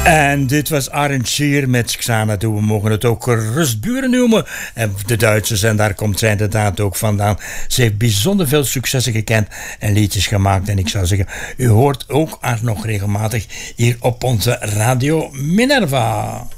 En dit was Arrangeur met Xanadu. We mogen het ook Rustburen noemen. En de Duitsers, en daar komt zij inderdaad ook vandaan. Ze heeft bijzonder veel successen gekend en liedjes gemaakt. En ik zou zeggen, u hoort ook haar nog regelmatig hier op onze Radio Minerva.